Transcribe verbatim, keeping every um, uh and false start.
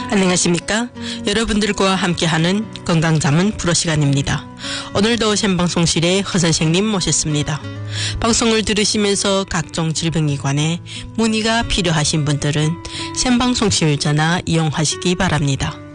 안녕하십니까? 여러분들과 함께하는 건강자문 프로 시간입니다. 오늘도 생방송실에 허 선생님 모셨습니다. 방송을 들으시면서 각종 질병에 관해 문의가 필요하신 분들은 생방송실 전화 이용하시기 바랍니다.